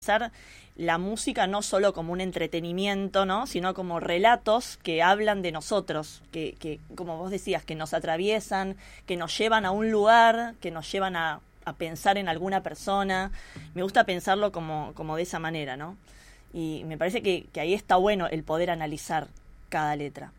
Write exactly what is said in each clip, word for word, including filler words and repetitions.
pensar la música no solo como un entretenimiento, ¿no? Sino como relatos que hablan de nosotros, que, que, como vos decías, que nos atraviesan, que nos llevan a un lugar, que nos llevan a, a pensar en alguna persona. Me gusta pensarlo como, como de esa manera, ¿no? Y me parece que, que ahí está bueno el poder analizar cada letra.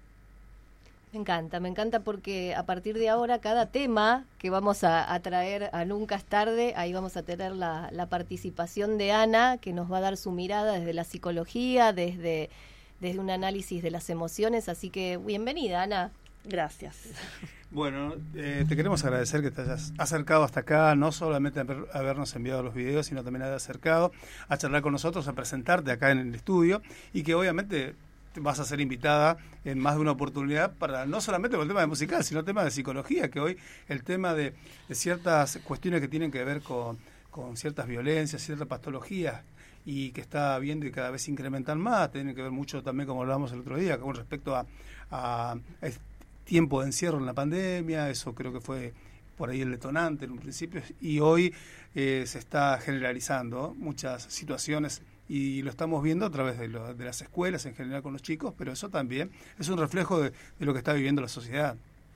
Me encanta, me encanta porque a partir de ahora cada tema que vamos a, a traer a Nunca es Tarde, ahí vamos a tener la, la participación de Ana, que nos va a dar su mirada desde la psicología, desde, desde un análisis de las emociones, así que bienvenida, Ana. Gracias. Bueno, eh, te queremos agradecer que te hayas acercado hasta acá, no solamente a ver, habernos enviado los videos, sino también haber acercado a charlar con nosotros, a presentarte acá en el estudio y que obviamente vas a ser invitada en más de una oportunidad para no solamente por el tema de musical, sino el tema de psicología, que hoy el tema de, de ciertas cuestiones que tienen que ver con, con ciertas violencias, ciertas patologías y que está viendo y cada vez se incrementan más, tienen que ver mucho también, como hablábamos el otro día, con respecto a, a, a este tiempo de encierro en la pandemia. Eso creo que fue por ahí el detonante en un principio, y hoy eh, se está generalizando muchas situaciones y lo estamos viendo a través de, lo, de las escuelas en general con los chicos, pero eso también es un reflejo de, de lo que está viviendo la sociedad.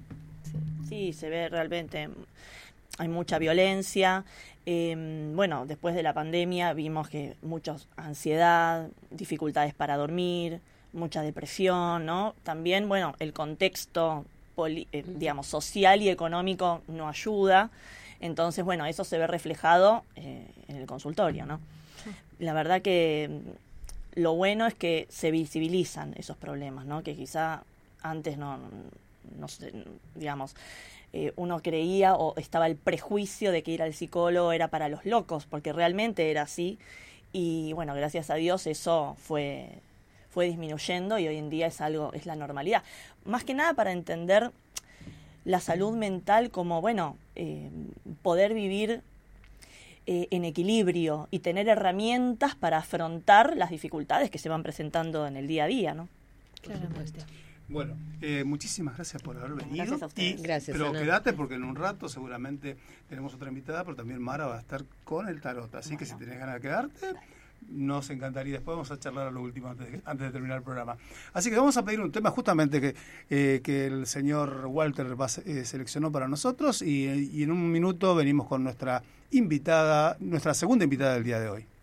Sí, se ve realmente, hay mucha violencia. Eh, bueno, después de la pandemia vimos que mucha ansiedad, dificultades para dormir, mucha depresión, ¿no? También, bueno, el contexto poli, eh, digamos, social y económico no ayuda. Entonces, bueno, eso se ve reflejado eh, en el consultorio, ¿no? La verdad que lo bueno es que se visibilizan esos problemas, ¿no? Que quizá antes no, no sé, digamos, eh, uno creía o estaba el prejuicio de que ir al psicólogo era para los locos, porque realmente era así. Y bueno, gracias a Dios eso fue, fue disminuyendo y hoy en día es algo, es la normalidad. Más que nada para entender la salud mental como, bueno, eh, poder vivir Eh, en equilibrio y tener herramientas para afrontar las dificultades que se van presentando en el día a día, ¿no? Claramente. Bueno, eh, muchísimas gracias por haber venido. Gracias a ustedes. Y, gracias, pero Ana. quédate porque en un rato seguramente tenemos otra invitada, pero también Mara va a estar con el tarot. Así bueno, que si tenés ganas de quedarte, nos encantaría. Después vamos a charlar a lo último antes de, antes de terminar el programa. Así que vamos a pedir un tema justamente que, eh, que el señor Walter va, eh, seleccionó para nosotros y, y en un minuto venimos con nuestra invitada, nuestra segunda invitada del día de hoy.